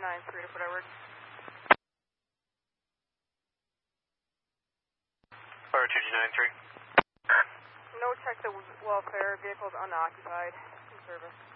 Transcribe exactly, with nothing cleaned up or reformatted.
nine three to Port Edward. Fire two G nine three. No check the welfare, vehicles unoccupied, in service.